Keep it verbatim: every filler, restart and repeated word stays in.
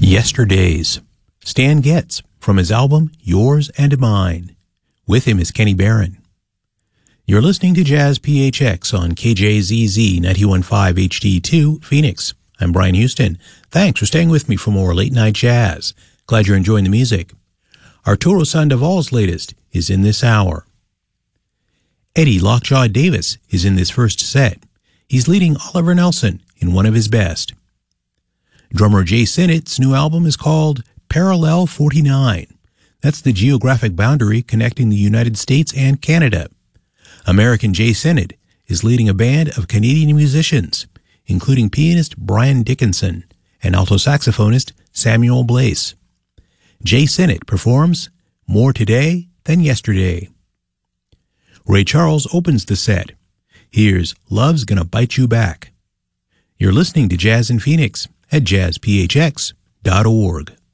Yesterdays. Stan Getz from his album Yours and Mine. With him is Kenny Barron. You're listening to Jazz P H X on K J Z Z ninety-one point five H D two, Phoenix. I'm Brian Houston. Thanks for staying with me for more late night jazz. Glad you're enjoying the music. Arturo Sandoval's latest is in this hour. Eddie Lockjaw Davis is in this first set. He's leading Oliver Nelson in one of his best. Drummer Jay Sinnett's new album is called Parallel forty-nine. That's the geographic boundary connecting the United States and Canada. American Jay Sinnett is leading a band of Canadian musicians, including pianist Brian Dickinson and alto saxophonist Samuel Blaise. Jay Sinnett performs More Today Than Yesterday. Ray Charles opens the set. Here's Love's Gonna Bite You Back. You're listening to Jazz in Phoenix at jazz p h x dot org.